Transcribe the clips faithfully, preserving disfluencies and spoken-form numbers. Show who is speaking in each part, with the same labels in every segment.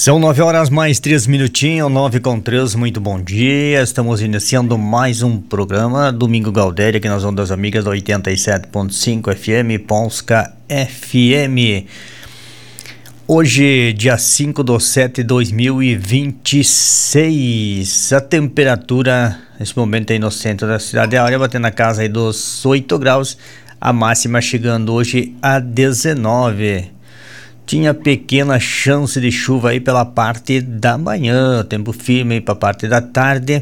Speaker 1: São nove horas mais três minutinhos, nove com três, muito bom dia. Estamos iniciando mais um programa Domingo Galdéria aqui nas Ondas Amigas da oitenta e sete ponto cinco F M, Polska F M. Hoje, dia cinco de setembro de dois mil e vinte e seis, a temperatura nesse momento aí no centro da cidade, a área batendo na casa aí dos oito graus, a máxima chegando hoje a dezenove. Tinha pequena chance de chuva aí pela parte da manhã, tempo firme aí para a parte da tarde.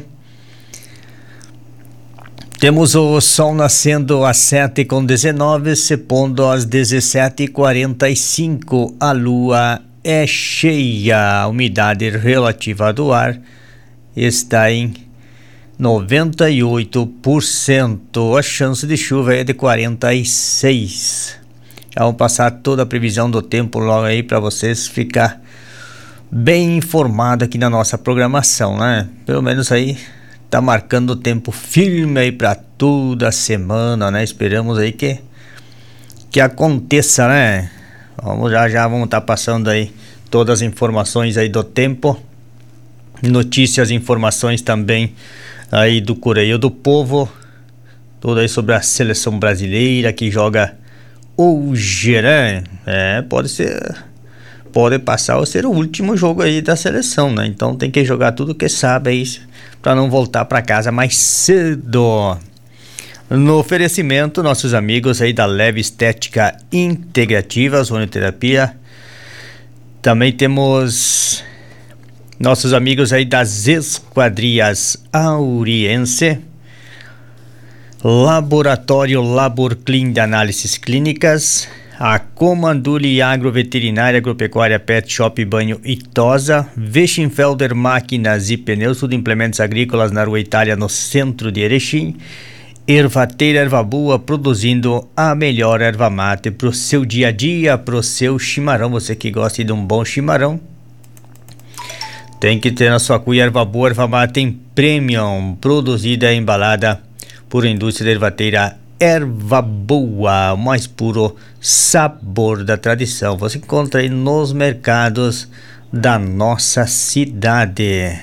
Speaker 1: Temos o sol nascendo às sete com dezenove, se pondo às dezessete e quarenta e cinco. A lua é cheia, a umidade relativa do ar está em noventa e oito por cento. A chance de chuva é de quarenta e seis por cento. Vamos passar toda a previsão do tempo logo aí para vocês ficar bem informado aqui na nossa programação, né? Pelo menos aí tá marcando o tempo firme aí para toda a semana, né? Esperamos aí que que aconteça, né? Vamos já já vamos estar tá passando aí todas as informações aí do tempo, notícias, informações também aí do Correio do Povo, tudo aí sobre a seleção brasileira que joga hoje, né? É, pode ser, pode passar ou ser o último jogo aí da seleção, né? Então tem que jogar tudo que sabe aí para não voltar para casa mais cedo. No oferecimento, nossos amigos aí da Leve Estética Integrativa, Zonoterapia. Também temos nossos amigos aí das Esquadrias Auriense, Laboratório Laborclin de Análises Clínicas, a Comanduli Agroveterinária Agropecuária Pet Shop Banho e Tosa, Weschenfelder Máquinas e Pneus, tudo implementos agrícolas na Rua Itália, no centro de Erechim. Ervateira Erva Boa, produzindo a melhor erva mate para o seu dia a dia, para o seu chimarrão. Você que gosta de um bom chimarrão, tem que ter na sua cuia Erva Boa, erva mate em premium, produzida e embalada por indústria de ervateira Erva Boa, o mais puro sabor da tradição. Você encontra aí nos mercados da nossa cidade.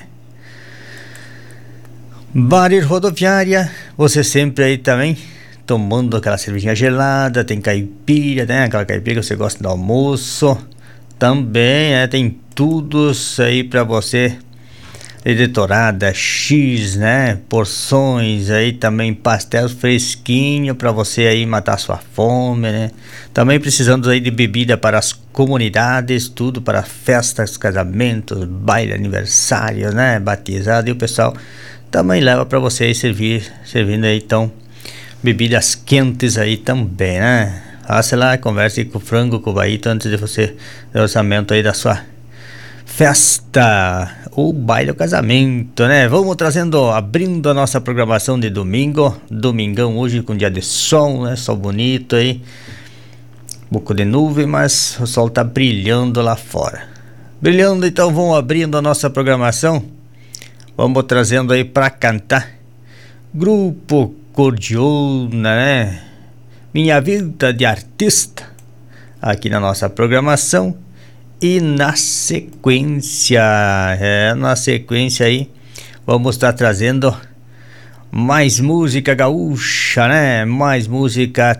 Speaker 1: Bar e Rodoviária, você sempre aí também tomando aquela cervejinha gelada, tem caipira, né? Aquela caipira que você gosta do almoço. Também é, tem tudo isso aí para você. Editorada, X, né? Porções aí também, pastel fresquinho para você aí matar sua fome, né? Também precisando aí de bebida para as comunidades, tudo para festas, casamentos, baile, aniversário, né? Batizado, e o pessoal também leva para você aí servir, servindo aí então bebidas quentes aí também, né? Ah, sei lá, converse com o frango, com o baito antes de você dar o orçamento aí da sua festa, o baile, o casamento, né? Vamos trazendo, abrindo a nossa programação de domingo, domingão hoje com dia de sol, né? Sol bonito aí, um pouco de nuvem, mas o sol tá brilhando lá fora. Brilhando, então vamos abrindo a nossa programação, vamos trazendo aí pra cantar Grupo Cordiona, né? Minha Vida de Artista, aqui na nossa programação. E na sequência, é, na sequência aí, vamos estar trazendo mais música gaúcha, né? Mais música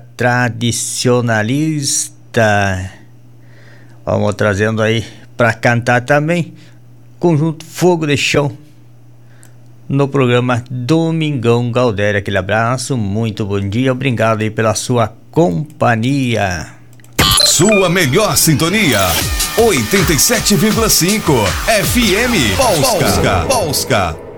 Speaker 1: tradicionalista. Vamos trazendo aí para cantar também, conjunto Fogo de Chão, no programa Domingão Galdéria. Aquele abraço, muito bom dia, obrigado aí pela sua companhia.
Speaker 2: Sua melhor sintonia, oitenta e sete vírgula cinco F M Polska. Polska.